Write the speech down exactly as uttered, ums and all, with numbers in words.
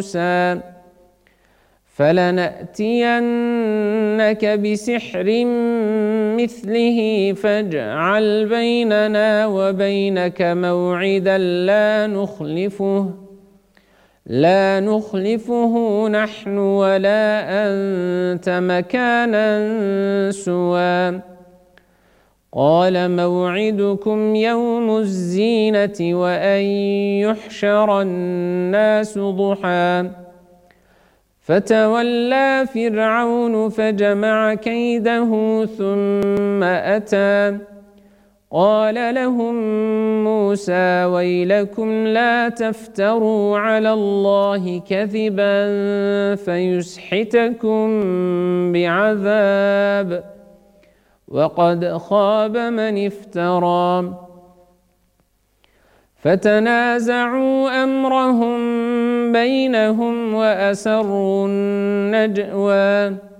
موسى فلنأتينك بسحر مثله فاجعل بيننا وبينك موعدا لا نخلفه لا نخلفه نحن ولا أنت مكانا سوى قال موعدكم يوم الزينة وأن يحشر الناس ضحى فتولى فرعون فجمع كيده ثم أتى قال لهم موسى ويلكم لا تفتروا على الله كذبا فيسحتكم بعذاب وقد خاب من افترى فتنازعوا أمرهم بينهم وأسروا النجوى